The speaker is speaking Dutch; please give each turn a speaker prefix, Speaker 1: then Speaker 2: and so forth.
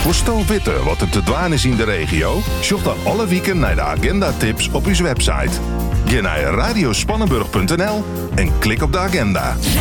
Speaker 1: Woest witte wat er te dwaan is in de regio? Zoek dan alle weken naar de agenda-tips op uw website. Ga naar radiospannenburg.nl en klik op de agenda.